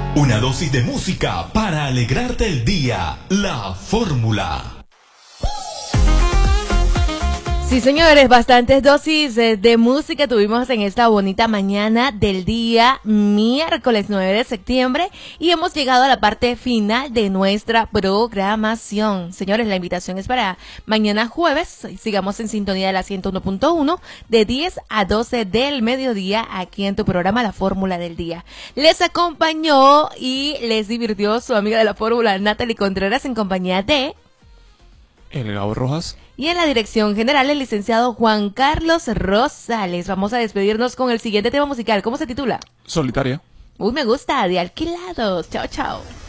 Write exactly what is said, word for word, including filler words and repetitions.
Una dosis de música para alegrarte el día. La Fórmula. Sí, señores, bastantes dosis de, de música tuvimos en esta bonita mañana del día miércoles nueve de septiembre y hemos llegado a la parte final de nuestra programación. Señores, la invitación es para mañana jueves. Sigamos en sintonía de la ciento uno punto uno de diez a doce del mediodía aquí en tu programa La Fórmula del Día. Les acompañó y les divirtió su amiga de la Fórmula, Natalie Contreras, en compañía de... El Gabo Rojas. Y en la dirección general, el licenciado Juan Carlos Rosales. Vamos a despedirnos con el siguiente tema musical. ¿Cómo se titula? Solitaria. Uy, me gusta, de Alquilados. Chao, chao.